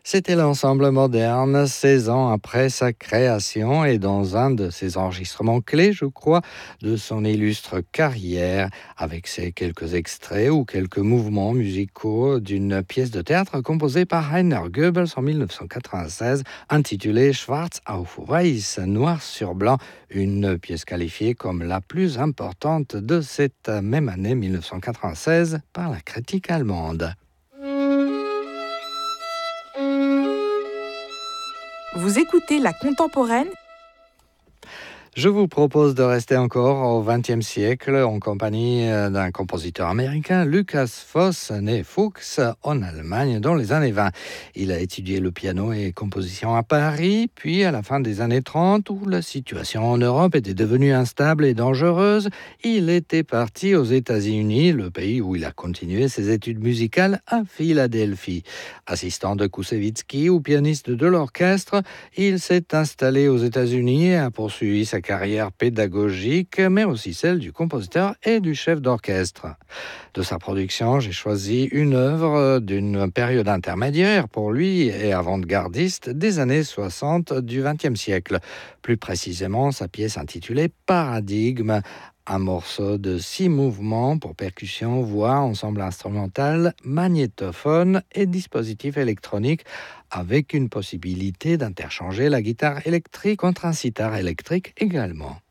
C'était l'ensemble moderne, 16 ans après sa création et dans un de ses enregistrements clés, je crois, de son illustre carrière, avec ses quelques extraits ou quelques mouvements musicaux d'une pièce de théâtre composée par Rainer Goebbels en 1996, intitulée Schwarz auf Weiß, noir sur blanc, une pièce qualifiée comme la plus importante de cette même année 1996 par la critique allemande. Vous écoutez La Contemporaine. Je vous propose de rester encore au XXe siècle en compagnie d'un compositeur américain, Lukas Voss, né Fuchs en Allemagne dans les années 20. Il a étudié le piano et composition à Paris, puis à la fin des années 30, où la situation en Europe était devenue instable et dangereuse, il était parti aux États-Unis, le pays où il a continué ses études musicales à Philadelphie. Assistant de Koussevitzky ou pianiste de l'orchestre, il s'est installé aux États-Unis et a poursuivi sa carrière pédagogique, mais aussi celle du compositeur et du chef d'orchestre. De sa production, j'ai choisi une œuvre d'une période intermédiaire pour lui et avant-gardiste des années 60 du XXe siècle. Plus précisément, sa pièce intitulée Paradigme, un morceau de 6 mouvements pour percussion, voix, ensemble instrumental, magnétophone et dispositif électronique, avec une possibilité d'interchanger la guitare électrique contre un sitar électrique également.